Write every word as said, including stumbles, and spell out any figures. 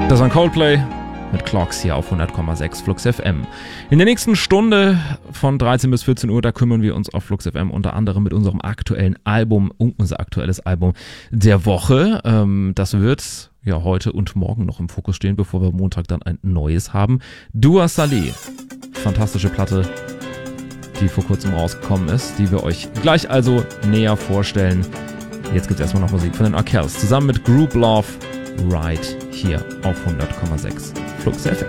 Das war Coldplay mit Clocks hier auf hundert Komma sechs Flux F M. In der nächsten Stunde von dreizehn bis vierzehn Uhr, da kümmern wir uns auf Flux F M unter anderem mit unserem aktuellen Album, unser aktuelles Album der Woche. Ähm, das wird ja heute und morgen noch im Fokus stehen, bevor wir Montag dann ein neues haben. Dua Saleh, fantastische Platte, die vor kurzem rausgekommen ist, die wir euch gleich also näher vorstellen. Jetzt gibt es erstmal noch Musik von den Arkells zusammen mit Group Love, right hier auf hundert Komma sechs Flux F M.